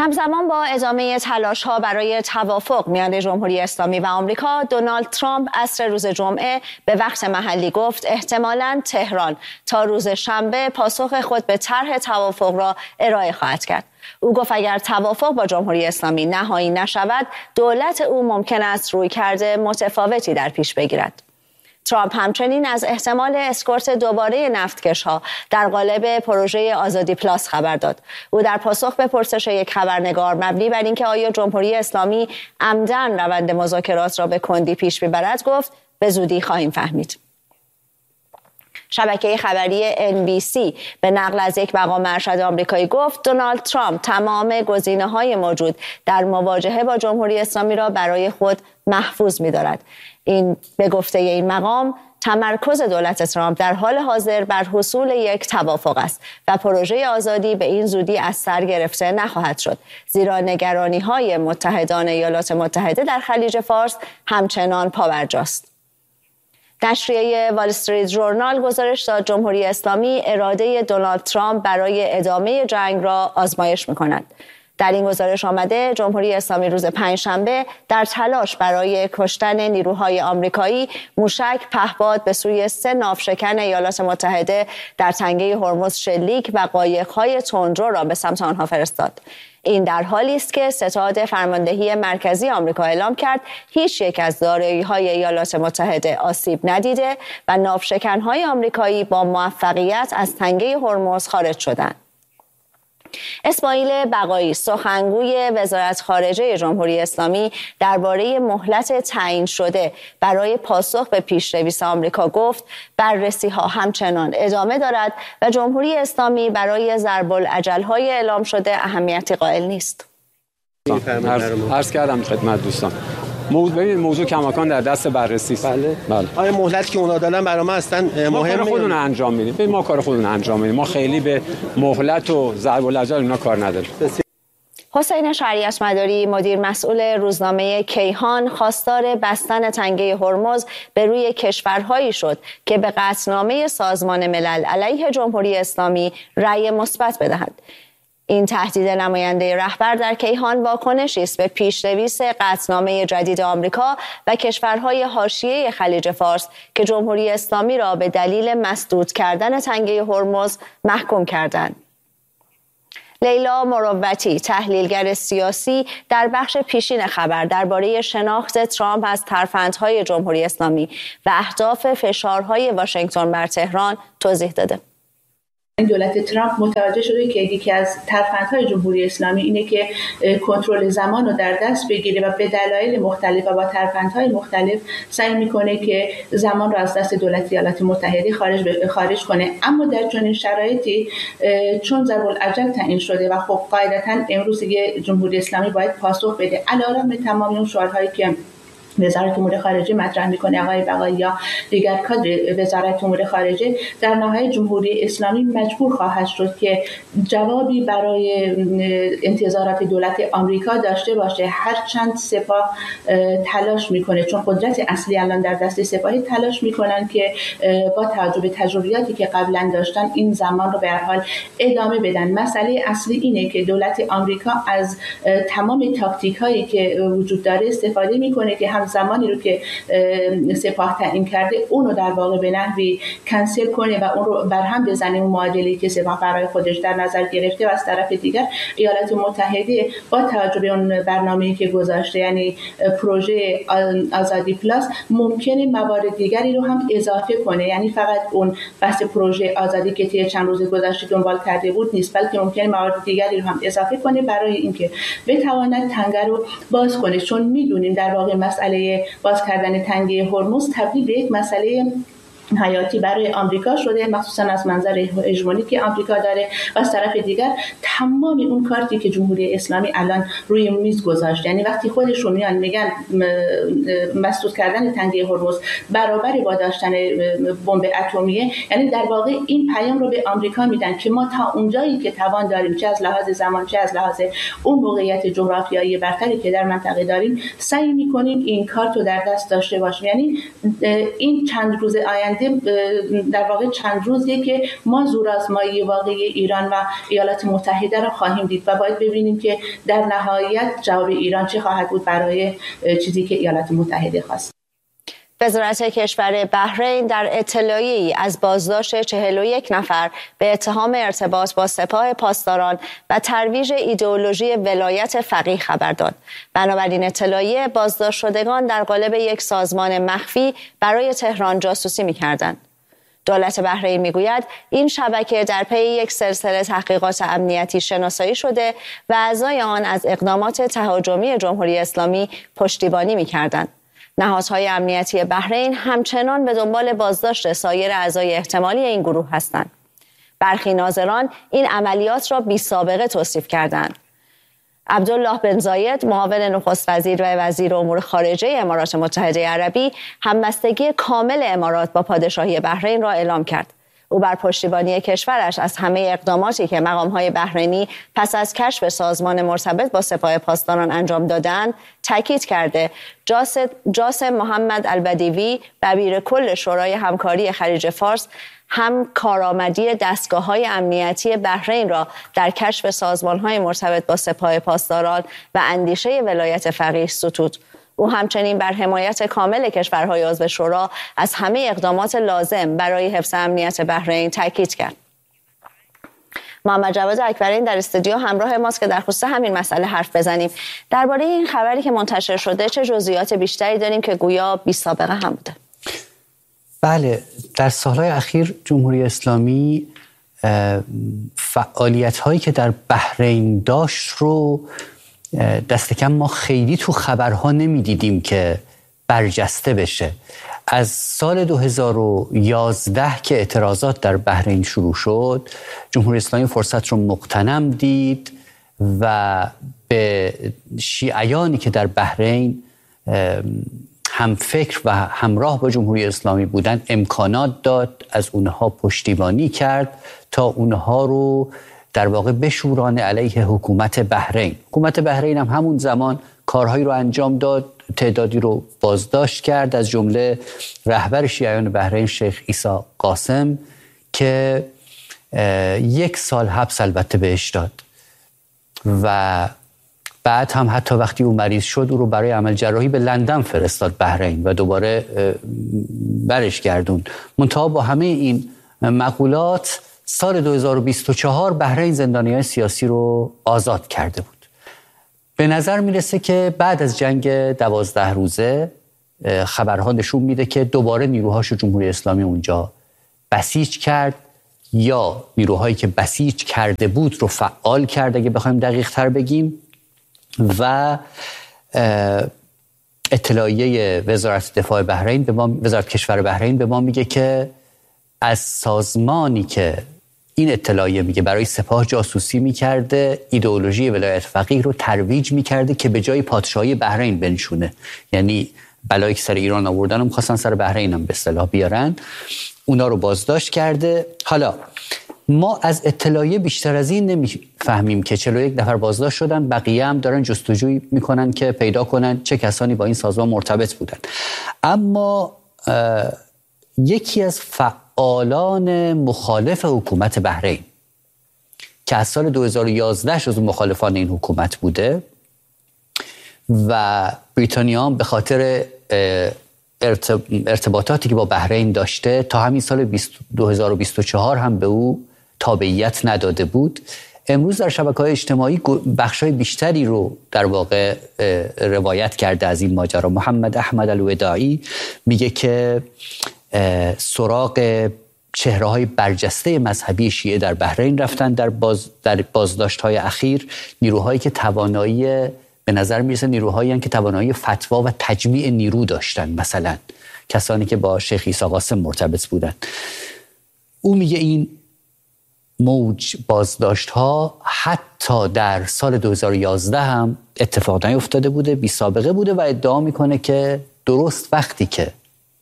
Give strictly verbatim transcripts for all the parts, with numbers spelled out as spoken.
همزمان با ادامه تلاش‌ها برای توافق میان جمهوری اسلامی و آمریکا، دونالد ترامپ عصر روز جمعه به وقت محلی گفت احتمالاً تهران تا روز شنبه پاسخ خود به طرح توافق را ارائه خواهد کرد. او گفت اگر توافق با جمهوری اسلامی نهایی نشود، دولت او ممکن است رویکرد متفاوتی در پیش بگیرد. ترامپ همچنین از احتمال اسکورت دوباره نفتکش‌ها در قالب پروژه آزادی پلاس خبر داد. او در پاسخ به پرسش یک خبرنگار مبنی بر اینکه آیا جمهوری اسلامی عمدن روند مذاکرات را به کندی پیش می‌برد گفت به زودی خواهیم فهمید. شبکه خبری ان بی سی به نقل از یک مقام ارشد آمریکایی گفت دونالد ترامپ تمام گزینه‌های موجود در مواجهه با جمهوری اسلامی را برای خود محفوظ می‌دارد. این به گفته این مقام تمرکز دولت ترامپ در حال حاضر بر حصول یک توافق است و پروژه آزادی به این زودی از سر گرفته نخواهد شد، زیرا نگرانی‌های متحدان ایالات متحده در خلیج فارس همچنان پابرجاست. نشریه وال استریت ژورنال گزارش داد جمهوری اسلامی اراده دونالد ترامپ برای ادامه جنگ را آزمایش می‌کند. در این گزارش آمده جمهوری اسلامی روز پنجشنبه در تلاش برای کشتن نیروهای آمریکایی موشک پهپاد به سوی سه ناوشکن ایالات متحده در تنگه هرمز شلیک و قایق‌های تندرو را به سمت آنها فرستاد. این در حالی است که ستاد فرماندهی مرکزی آمریکا اعلام کرد هیچ یک از دارایی‌های ایالات متحده آسیب ندیده و ناوشکن‌های آمریکایی با موفقیت از تنگه هرمز خارج شدند. اسماعیل بقایی سخنگوی وزارت خارجه جمهوری اسلامی درباره مهلت تعیین شده برای پاسخ به پیشرویست آمریکا گفت بررسی‌ها همچنان ادامه دارد و جمهوری اسلامی برای ضرب الاجل‌های اعلام شده اهمیتی قائل نیست. عرض کردم خدمت دوستان موضوع ببین موضوع کماکان در دست بررسی است. بله. بله. آیا مهلتی که اونا دادن برای ما اصلا مهمه؟ ما کار خودمون انجام میدیم. ببین ما کار خودمون انجام میدیم. ما خیلی به مهلت و ضرب الاجل اینا کار نداریم. حسین شریعت مداری مدیر مسئول روزنامه کیهان خواستار بستن تنگه هرمز به روی کشورهایی شد که به قطعنامه سازمان ملل علیه جمهوری اسلامی رأی مثبت بدهند. این تهدید نماینده رهبر در کیهان واکنشی است به پیشرویست قطعنامه جدید آمریکا و کشورهای حاشیه خلیج فارس که جمهوری اسلامی را به دلیل مسدود کردن تنگه هرمز محکوم کردند. لیلا مروتی تحلیلگر سیاسی در بخش پیشین خبر درباره شناخت ترامپ از ترفندهای جمهوری اسلامی و اهداف فشارهای واشنگتن بر تهران توضیح داده. این دولت ترامپ متوجه شده که یکی از ترفندهای جمهوری اسلامی اینه که کنترل زمان رو در دست بگیره و به دلایل مختلف و با ترفندهای مختلف سعی میکنه که زمان رو از دست دولت ایالات متحده خارج خارج کنه. اما در چنین شرایطی چون ضرب الاجل تعیین شده و خب قاعدتاً امروز دیگه جمهوری اسلامی باید پاسخ بده علیرغم تمام اون شعارهایی که وزارت امور خارجه مطرح میکنه آقای بقایی یا دیگر کادر وزارت امور خارجه، در نهایت جمهوری اسلامی مجبور خواهد شد که جوابی برای انتظارات دولت آمریکا داشته باشه. هرچند سپاه تلاش میکنه، چون قدرت اصلی الان در دست سپاهی، تلاش میکنن که با توجه به تجربیاتی که قبلا داشتن این زمان رو به هر حال ادامه بدن. مسئله اصلی اینه که دولت آمریکا از تمام تاکتیک هایی که وجود داره استفاده میکنه که هم زمانی رو که سپاه تعیین کرده اون رو در واقع به نحوی کنسل کنه و اون رو برهم بزنه اون معادله‌ای که سپاه برای خودش در نظر گرفته و از طرف دیگر ایالات متحده با توجه به اون برنامه‌ای که گذاشته، یعنی پروژه آزادی پلاس، ممکنه موارد دیگری رو هم اضافه کنه. یعنی فقط اون بحث پروژه آزادی که طی چند روز گذشته دنبال کرده بود نیست، بلکه ممکنه موارد دیگری رو هم اضافه کنه برای اینکه بتواند تنگه رو باز کنه. چون میدونیم در واقع مسئله باز کردن تنگه هرمز تبدیل به یک مسئله حیاتی برای آمریکا شده، مخصوصا از منظر هژمونی که آمریکا داره و از طرف دیگر تمام اون کارتی که جمهوری اسلامی الان روی میز گذاشته. یعنی وقتی خودشون میان میگن مسدود کردن تنگه هرمز برابر با داشتن بمب اتمیه، یعنی در واقع این پیام رو به آمریکا میدن که ما تا اونجایی که توان داریم، چه از لحاظ زمان چه از لحاظ اون موقعیت جغرافیایی برتری که در منطقه داریم، سعی میکنیم این کارت رو در دست داشته باشیم. یعنی این چند روز آینده آینده در واقع چند روزیه که ما زورآزمایی واقعی ایران و ایالات متحده را خواهیم دید و باید ببینیم که در نهایت جواب ایران چه خواهد بود برای چیزی که ایالات متحده خواست. وزارت کشور بحرین در اطلاعیه‌ای از بازداشت چهل و یک نفر به اتهام ارتباط با سپاه پاسداران و ترویج ایدئولوژی ولایت فقیه خبر داد. بنابراین اطلاعیه بازداشت شدگان در قالب یک سازمان مخفی برای تهران جاسوسی می‌کردند. دولت بحرین میگوید این شبکه در پی یک سلسله تحقیقات امنیتی شناسایی شده و اعضای آن از اقدامات تهاجمی جمهوری اسلامی پشتیبانی می‌کردند. نهادهای امنیتی بحرین همچنان به دنبال بازداشت سایر اعضای احتمالی این گروه هستند. برخی ناظران این عملیات را بی‌سابقه توصیف کردند. عبدالله بن زاید، معاون نخست وزیر و وزیر امور خارجه امارات متحده عربی، همبستگی کامل امارات با پادشاهی بحرین را اعلام کرد. او بر پشتیبانی کشورش از همه اقداماتی که مقام‌های بحرینی پس از کشف سازمان مرتبط با سپاه پاسداران انجام دادند تاکید کرده. جاسم محمد البدیوی، دبیر کل شورای همکاری خلیج فارس، هم کارآمدی دستگاه‌های امنیتی بحرین را در کشف سازمان‌های مرتبط با سپاه پاسداران و اندیشه ولایت فقیه ستود. او همچنین بر حمایت کامل کشورهای عضو شورا از همه اقدامات لازم برای حفظ امنیت بحرین تاکید کرد. محمد جواد اکبرین در استودیو همراه ماست که در خصوص همین مسئله حرف بزنیم. درباره این خبری که منتشر شده چه جزئیات بیشتری داریم که گویا بی سابقه هم بوده؟ بله، در سالهای اخیر جمهوری اسلامی فعالیت‌هایی که در بحرین داشت رو دست کم ما خیلی تو خبرها نمیدیدیم که برجسته بشه. از سال دو هزار و یازده که اعتراضات در بحرین شروع شد، جمهوری اسلامی فرصت رو مغتنم دید و به شیعیانی که در بحرین هم فکر و همراه با جمهوری اسلامی بودن امکانات داد، از اونها پشتیبانی کرد تا اونها رو در واقع بشورانه علیه حکومت بحرین. حکومت بحرین هم همون زمان کارهایی رو انجام داد، تعدادی رو بازداشت کرد، از جمله رهبر شیعیان بحرین شیخ عیسی قاسم که یک سال حبس البته بهش داد و بعد هم حتی وقتی او مریض شد او رو برای عمل جراحی به لندن فرستاد بحرین و دوباره برش گردوند. منتها با همه این مقولات سال دو هزار و بیست و چهار بحرین زندانیان سیاسی رو آزاد کرده بود. به نظر میرسه که بعد از جنگ دوازده روزه خبرها نشون میده که دوباره نیروهاش جمهوری اسلامی اونجا بسیج کرد یا نیروهایی که بسیج کرده بود رو فعال کرد اگه بخوایم دقیق تر بگیم و اطلاعیه وزارت دفاع بحرین به ما، وزارت کشور بحرین به ما میگه که از سازمانی که این اطلاعیه میگه برای سپاه جاسوسی میکرده، ایدئولوژی ولایت فقیه رو ترویج میکرده که به جای پادشاهی بحرین بنشونه. یعنی بلایی که سر ایران آوردن هم خواستن سر بحرین هم به اصطلاح بیارن. اونا رو بازداشت کرده. حالا ما از اطلاعیه بیشتر از این نمیفهمیم که چهل و یک نفر بازداشت شدن، بقیه هم دارن جستجوی میکنن که پیدا کنن چه کسانی با این سازمان مرتبط بودن. اما یکی از فعالان مخالف حکومت بحرین که از سال دو هزار و یازده از مخالفان این حکومت بوده و بریتانیا به خاطر ارتباطاتی که با بحرین داشته تا همین سال دو هزار و بیست و چهار هم به او تابعیت نداده بود، امروز در شبکه‌های اجتماعی بخشای بیشتری رو در واقع روایت کرده از این ماجرا. محمد احمد الوداعی میگه که سراغ چهره‌های برجسته مذهبی شیعه در بحرین رفتن در باز در بازداشت‌های اخیر، نیروهایی که توانایی به نظر میرسه نیروهایی که توانایی فتوا و تجمیع نیرو داشتن، مثلا کسانی که با شیخ عیسی قاسم مرتبط بودن. او میگه این موج بازداشت‌ها حتی در سال دو هزار و یازده هم اتفاق نیفتاده بوده، بی سابقه بوده و ادعا میکنه که درست وقتی که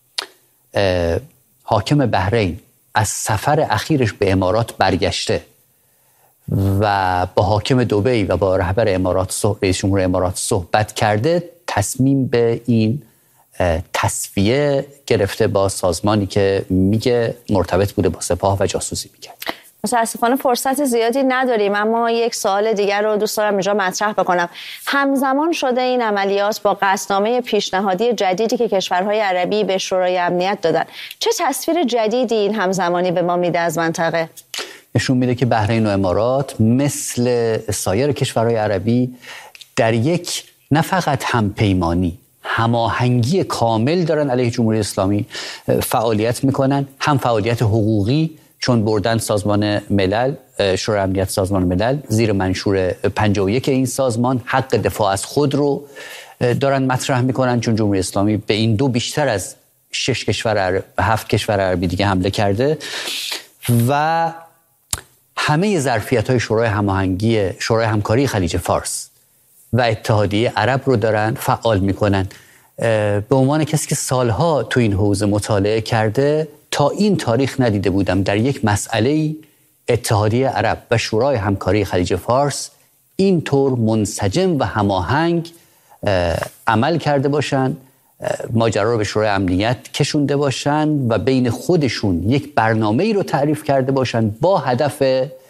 حاکم بحرین از سفر اخیرش به امارات برگشته و با حاکم دبی و با رهبر امارات رئیس جمهور امارات صحبت کرده، تصمیم به این تصفیه گرفته با سازمانی که میگه مرتبط بوده با سپاه و جاسوسی میکرد. متاسفانه فرصت زیادی نداریم، اما یک سوال دیگر رو دوست دارم اینجا مطرح بکنم. همزمان شده این عملیات با قصدنامه پیشنهادی جدیدی که کشورهای عربی به شورای امنیت دادن. چه تصویر جدیدی این همزمانی به ما میده از منطقه؟ نشون میده که بحرین و امارات مثل سایر کشورهای عربی در یک نه فقط همپیمانی، هماهنگی کامل دارن علیه جمهوری اسلامی فعالیت میکنن. هم فعالیت حقوقی، چون بردن سازمان ملل، شورای امنیت سازمان ملل زیر منشور پنجاه و یک این سازمان حق دفاع از خود رو دارن مطرح میکنن، چون جمهوری اسلامی به این دو بیشتر از شش کشور عرب، هفت کشور عربی دیگه حمله کرده و همه ظرفیت‌های شورای هماهنگی شورای همکاری خلیج فارس و اتحادیه عرب رو دارن فعال میکنن. به عنوان کسی که سالها تو این حوزه مطالعه کرده، تا این تاریخ ندیده بودم در یک مسئله اتحادیه عرب و شورای همکاری خلیج فارس اینطور منسجم و هماهنگ عمل کرده باشن، ماجرا رو به شورای امنیت کشونده باشن و بین خودشون یک برنامه‌ای رو تعریف کرده باشن با هدف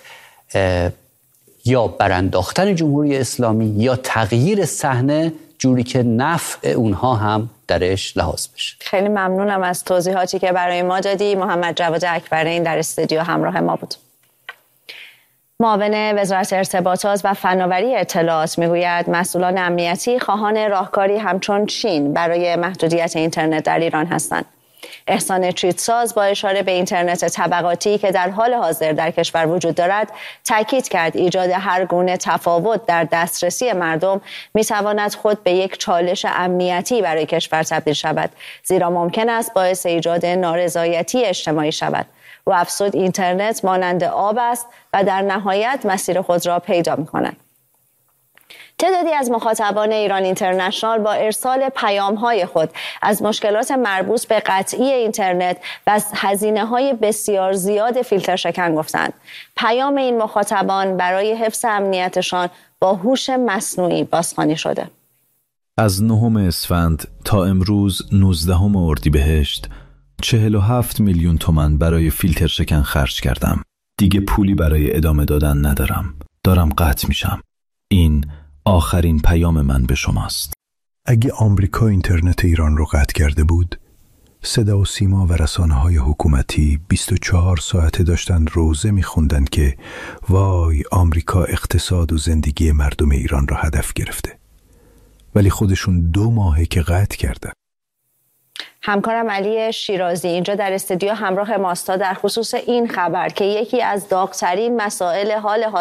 یا برانداختن جمهوری اسلامی یا تغییر صحنه جوری که نفع اونها هم درش لحاظ بشه. خیلی ممنونم از توضیحاتی که برای ما دادی. محمد جواد اکبرین در استودیو همراه ما بود. معاون وزارت ارتباطات و فناوری اطلاعات میگوید مسئولان امنیتی خواهان راهکاری همچون چین برای محدودیت اینترنت در ایران هستند. احسان چیتساز با اشاره به اینترنت طبقاتی که در حال حاضر در کشور وجود دارد تاکید کرد ایجاد هر گونه تفاوت در دسترسی مردم میتواند خود به یک چالش امنیتی برای کشور تبدیل شود، زیرا ممکن است باعث ایجاد نارضایتی اجتماعی شود. و افزود اینترنت مانند آب است و در نهایت مسیر خود را پیدا می‌کند. تعدادی از مخاطبان ایران اینترنشنال با ارسال پیام‌های خود از مشکلات مربوط به قطعی اینترنت و از هزینه‌های بسیار زیاد فیلتر شکن گفتند. پیام این مخاطبان برای حفظ امنیتشان با هوش مصنوعی بازخوانی شده. از نهم اسفند تا امروز نوزدهم اردیبهشت چهل و هفت میلیون تومان برای فیلتر شکن خرج کردم. دیگه پولی برای ادامه دادن ندارم. دارم قطع میشم. این آخرین پیام من به شماست. اگه آمریکا اینترنت ایران رو قطع کرده بود، صدا و سیما و رسانه‌های حکومتی بیست و چهار ساعته داشتن روزه می‌خوندن که وای آمریکا اقتصاد و زندگی مردم ایران رو هدف گرفته. ولی خودشون دو ماهه که قطع کردن. همکارم علی شیرازی اینجا در استودیو همراه ماست در خصوص این خبر که یکی از داغ‌ترین مسائل حال